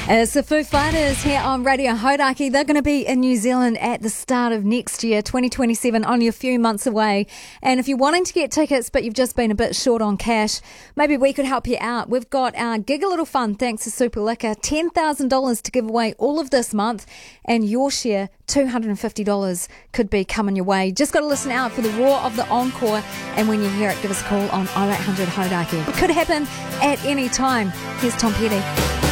It's the Foo Fighters here on Radio Hauraki. They're going to be in New Zealand at the start of next year, 2027, only a few months away. And if you're wanting to get tickets but you've just been a bit short on cash, maybe we could help you out. We've got our Gig a Little Fun, thanks to Super Liquor, $10,000 to give away all of this month, and your share, $250, could be coming your way. Just got to listen out for the roar of the encore, and when you hear it, give us a call on 0800 Hauraki. It could happen at any time. Here's Tom Petty.